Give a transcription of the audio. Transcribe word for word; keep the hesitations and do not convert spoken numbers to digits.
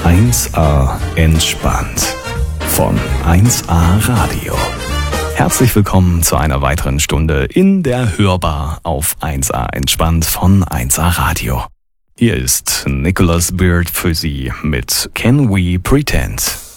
eins a entspannt von eins a Radio. Herzlich willkommen zu einer weiteren Stunde in der Hörbar auf eins a entspannt von eins a Radio. Hier ist Nicholas Beard für Sie mit Can We Pretend?